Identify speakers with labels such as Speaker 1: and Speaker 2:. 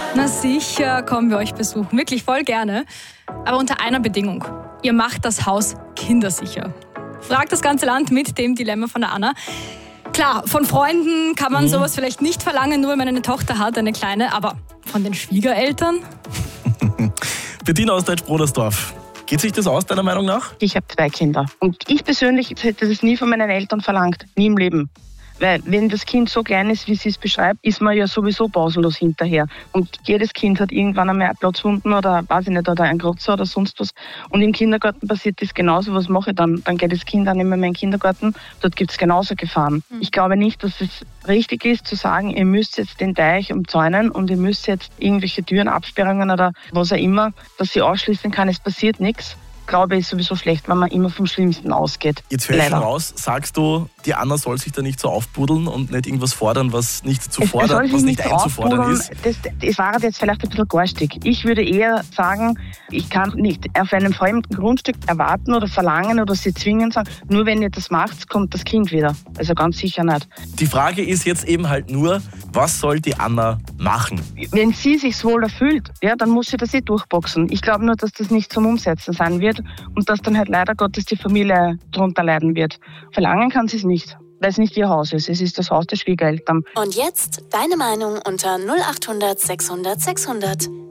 Speaker 1: Na sicher, kommen wir euch besuchen. Wirklich voll gerne. Aber unter einer Bedingung. Ihr macht das Haus kindersicher. Fragt das ganze Land mit dem Dilemma von der Anna. Klar, von Freunden kann man sowas vielleicht nicht verlangen, nur wenn man eine Tochter hat, eine kleine. Aber von den Schwiegereltern?
Speaker 2: Bettina aus Deutsch-Brodersdorf. Geht sich das aus, deiner Meinung nach?
Speaker 3: Ich habe 2 Kinder. Und ich persönlich hätte das nie von meinen Eltern verlangt. Nie im Leben. Weil wenn das Kind so klein ist, wie sie es beschreibt, ist man ja sowieso pausenlos hinterher. Und jedes Kind hat irgendwann einmal Platzwunden oder, weiß ich nicht, oder ein Kratzer oder sonst was. Und im Kindergarten passiert das genauso. Was mache ich dann? Dann geht das Kind auch nicht mehr in den Kindergarten. Dort gibt es genauso Gefahren. Ich glaube nicht, dass es richtig ist, zu sagen, ihr müsst jetzt den Teich umzäunen und ihr müsst jetzt irgendwelche Türen, Absperrungen oder was auch immer, dass sie ausschließen kann, es passiert nichts. Glaube ich, ist sowieso schlecht, wenn man immer vom Schlimmsten ausgeht.
Speaker 2: Jetzt höre ich schon raus, sagst du, die Anna soll sich da nicht so aufbuddeln und nicht irgendwas fordern, was nicht zu fordern, was nicht einzufordern ist?
Speaker 3: Das war jetzt vielleicht ein bisschen garstig. Ich würde eher sagen, ich kann nicht auf einem fremden Grundstück erwarten oder verlangen oder sie zwingen, sagen, nur wenn ihr das macht, kommt das Kind wieder. Also ganz sicher nicht.
Speaker 2: Die Frage ist jetzt eben halt nur, was soll die Anna machen?
Speaker 3: Wenn sie sich wohl erfüllt, ja, dann muss sie das durchboxen. Ich glaube nur, dass das nicht zum Umsetzen sein wird und dass dann halt leider Gottes die Familie drunter leiden wird. Verlangen kann sie es nicht, weil es nicht ihr Haus ist. Es ist das Haus der Schwiegereltern.
Speaker 4: Und jetzt deine Meinung unter 0800 600 600.